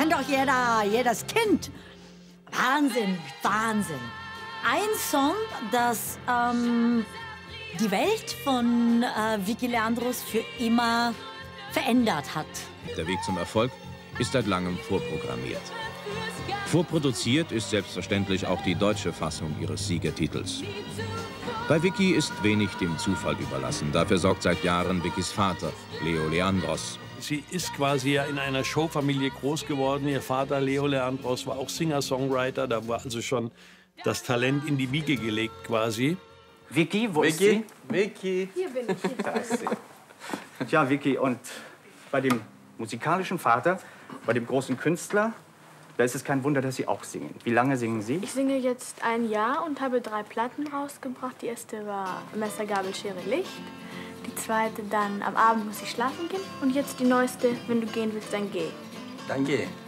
kennt doch jedes Kind. Wahnsinn, Wahnsinn. Ein Song, das die Welt von Vicky Leandros für immer verändert hat. Der Weg zum Erfolg ist seit langem vorprogrammiert. Vorproduziert ist selbstverständlich auch die deutsche Fassung ihres Siegertitels. Bei Vicky ist wenig dem Zufall überlassen. Dafür sorgt seit Jahren Vickys Vater, Leo Leandros. Sie ist quasi ja in einer Showfamilie groß geworden. Ihr Vater, Leo Leandros, war auch Singer-Songwriter. Da war also schon das Talent in die Wiege gelegt quasi. Vicky, wo ist sie? Vicky. Hier bin ich. Da ist sie. Tja, Vicky, und bei dem musikalischen Vater, bei dem großen Künstler, da ist es kein Wunder, dass Sie auch singen. Wie lange singen Sie? Ich singe jetzt 1 Jahr und habe 3 Platten rausgebracht. Die erste war Messer, Gabel, Schere, Licht. Die zweite dann Am Abend muss ich schlafen gehen. Und jetzt die neueste, Wenn du gehen willst, dann geh. Dann geh.